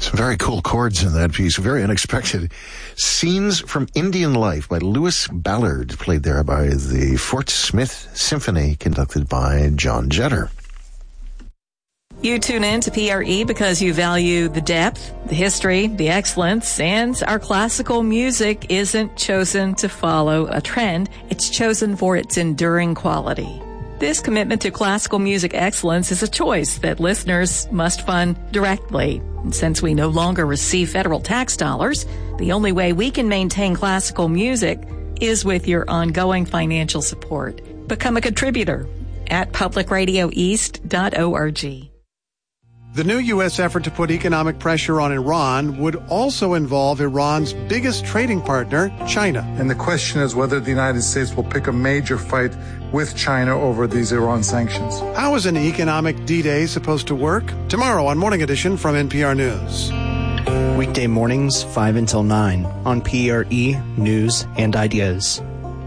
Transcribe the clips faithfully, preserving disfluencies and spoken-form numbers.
Some very cool chords in that piece, very unexpected. Scenes from Indian Life by Lewis Ballard, played there by the Fort Smith Symphony, conducted by John Jetter. You tune in to P R E because you value the depth, the history, the excellence, and our classical music isn't chosen to follow a trend. It's chosen for its enduring quality. This commitment to classical music excellence is a choice that listeners must fund directly. And since we no longer receive federal tax dollars, the only way we can maintain classical music is with your ongoing financial support. Become a contributor at public radio east dot org. The new U S effort to put economic pressure on Iran would also involve Iran's biggest trading partner, China. And the question is whether the United States will pick a major fight with China over these Iran sanctions. How is an economic D-Day supposed to work? Tomorrow on Morning Edition from N P R News. Weekday mornings, five until nine on P R E News and Ideas.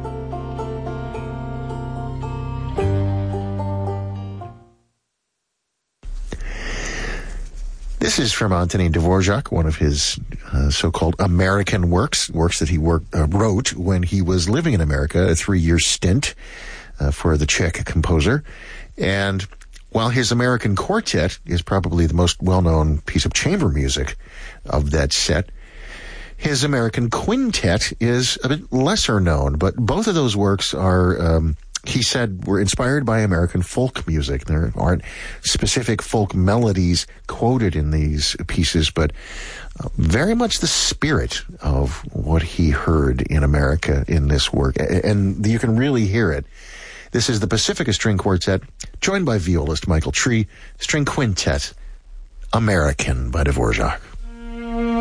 This is from Antonin Dvorak, one of his uh, so-called American works, works that he worked, uh, wrote when he was living in America, a three-year stint uh, for the Czech composer. And while his American Quartet is probably the most well-known piece of chamber music of that set, his American Quintet is a bit lesser known, but both of those works are... Um, he said were inspired by American folk music. There aren't specific folk melodies quoted in these pieces, but uh, very much the spirit of what he heard in America in this work. And you can really hear it. This is the Pacifica String Quartet, joined by violist Michael Tree, String Quintet, American by Dvorak.